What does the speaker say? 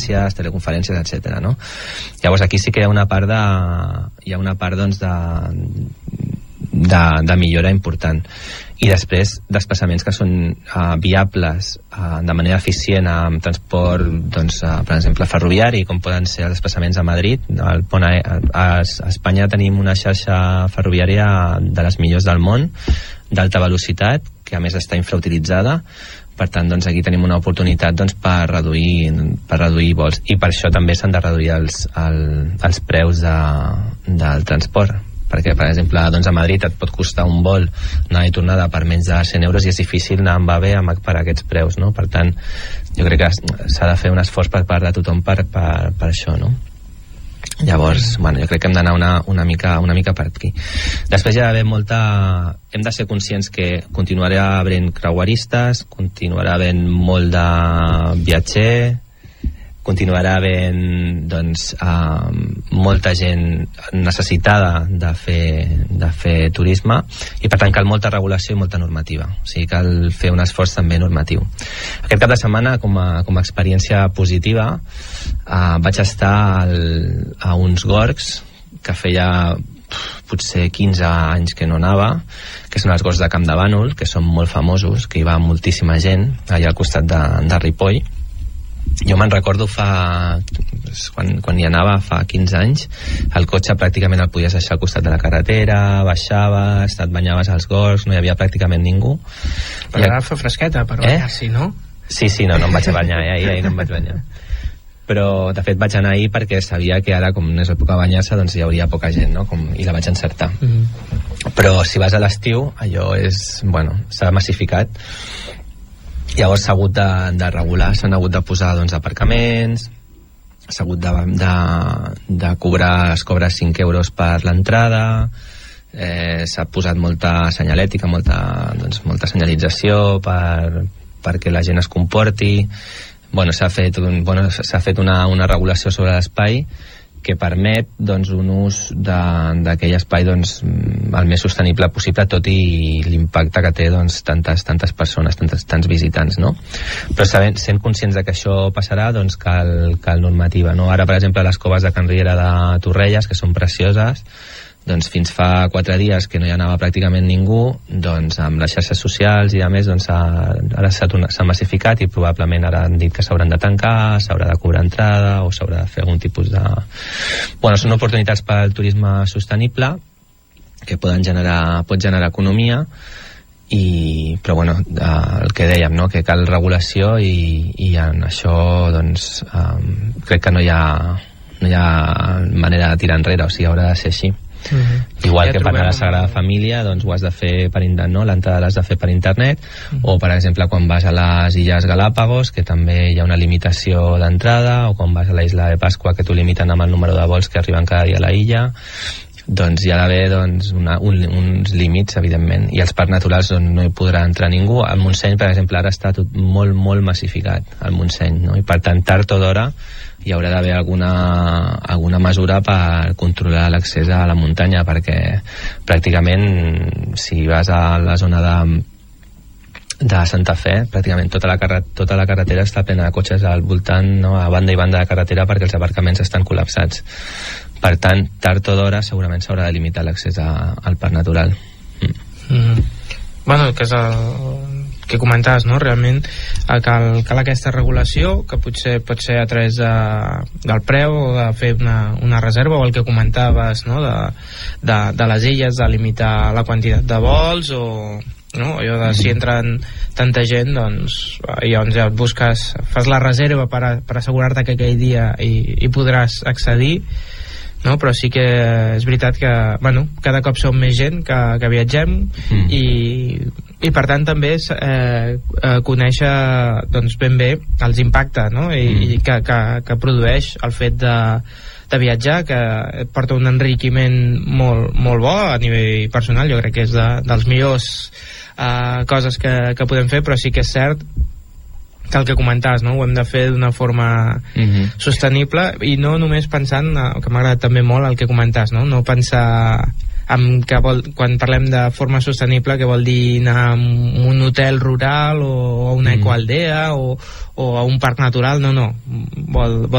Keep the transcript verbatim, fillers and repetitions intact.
videoconferències, teleconferències, etcètera, no? Llavors aquí sí que hi ha una part de, hi ha una part doncs de, de, de millora important. I després desplaçaments que són uh, viables uh, de manera eficient amb transport, doncs, uh, per exemple ferroviari, com poden ser els desplaçaments a Madrid. Al pont a, a, a Espanya tenim una xarxa ferroviària de les millors del món, d'alta velocitat, que a més està infrautilitzada. Per tant, doncs, aquí tenim una oportunitat, doncs, per reduir per reduir vols, i per això també s'han de reduir els, el, els preus de, del transport, perquè, per exemple, doncs a Madrid et pot costar un vol anada i tornada per menys de cent euros i és difícil anar amb A V E amb, per aquests preus, no? Per tant, jo crec que s'ha de fer un esforç per part de tothom per, per, per això, no? Llavors, bueno, jo crec que hem d'anar una, una, mica, una mica per aquí. Després hi ha d'haver molta... Hem de ser conscients que continuarà havent creueristes, continuarà havent molt de viatger, continuarà havent, doncs, eh, molta gent necessitada de fer, de fer turisme, i per tant cal molta regulació i molta normativa. O sigui, cal fer un esforç també normatiu. Aquest cap de setmana, com a, com a experiència positiva, eh, vaig estar al, a uns gorgs que feia potser quinze anys que no anava, que són els gorgs de Camp de Bànol, que són molt famosos, que hi va moltíssima gent allà al costat de, de Ripoll. Jo me'n recordo fa quan, quan hi anava fa quinze anys, el cotxe pràcticament el podies deixar al costat de la carretera, baixaves, et banyaves als gorgs, no hi havia pràcticament ningú. Però ara fa fresqueta per banyar-s'hi, eh? No? Sí, sí, no, no em vaig banyar, eh? ahir, ahir no em vaig banyar. Però de fet vaig anar ahir perquè sabia que ara, com no és època de banyar-se, doncs hi hauria poca gent, no? Com, i la vaig encertar. Mm-hmm. Però si vas a l'estiu, allò és, bueno, s'ha massificat. Llavors s'ha hagut de, de regular, s'han hagut de posar, doncs, aparcaments, s'ha hagut de, de, de cobrar, es cobra cinc euros per l'entrada, eh, s'ha posat molta senyalètica, molta, doncs, molta senyalització per, perquè la gent es comporti. Bueno, s'ha fet, un, bueno, s'ha fet una, una regulació sobre l'espai que permet, doncs, un ús d'aquell espai, doncs, el més sostenible possible, tot i l'impacte que té, doncs, tantes, tantes persones, tantes, tants visitants, no? Però sabent, sent conscients de que això passarà, doncs cal, cal normativa, no? Ara, per exemple, les coves de Can Riera de Torrelles, que són precioses, doncs fins fa quatre dies que no hi anava pràcticament ningú, doncs amb les xarxes socials i a més, doncs ara s'ha massificat i probablement ara han dit que s'hauran de tancar, s'haurà de cobrar entrada o s'haurà de fer algun tipus de... Bueno, són oportunitats per al turisme sostenible que poden generar, pot generar economia, i, però bueno, el que dèiem, no? Que cal regulació i, i en això, doncs, um, crec que no hi ha, no hi ha manera de tirar enrere, o sigui, haurà de ser així. Uh-huh. Igual ja que per anar a la Sagrada Família, doncs ho has de fer per internet, no? L'entrada l'has de fer per internet, uh-huh. O per exemple quan vas a les Illes Galápagos, que també hi ha una limitació d'entrada, o quan vas a la Isla de Pasqua, que t'ho limiten amb el número de vols que arriben cada dia a la illa, doncs hi ha d'haver, doncs, una, un, uns límits, evidentment, i als parcs naturals doncs, no hi podrà entrar ningú. El Montseny, per exemple, ara està tot molt, molt massificat, el Montseny, no? I per tant, tard o d'hora hi haurà d'haver alguna, alguna mesura per controlar l'accés a la muntanya, perquè pràcticament si vas a la zona de, de Santa Fe, pràcticament tota la, carre, tota la carretera està plena de cotxes al voltant, no? A banda i banda de carretera, perquè els aparcaments estan col·lapsats. Per tant, tard o d'hora segurament s'haurà de limitar l'accés a, al parc natural. Mm. Mm-hmm. Bueno, que és el que comentaves, no? Realment cal, cal aquesta regulació, que potser pot ser a través de, del preu, o de fer una, una reserva, o el que comentaves, no? de, de, de les illes, de limitar la quantitat de vols, o no? Allò de si entren tanta gent, doncs llavors ja et busques, fas la reserva per, a, per assegurar-te que aquell dia hi, hi podràs accedir, no? Però sí que és veritat que, bueno, cada cop som més gent que, que viatgem, mm. i, i per tant també és eh, eh, conèixer, doncs, ben bé els impactes, no? I, mm. i que, que, que produeix el fet de, de viatjar, que et porta un enriquiment molt, molt bo a nivell personal. Jo crec que és de, dels millors eh, coses que, que podem fer, però sí que és cert que el que comentaves, no? Ho hem de fer d'una forma uh-huh. sostenible, i no només pensant, que m'ha agradat també molt el que comentaves, no? No pensar en que vol, quan parlem de forma sostenible, que vol dir anar a un hotel rural o a una ecoaldea o, o a un parc natural, no, no, vol, vol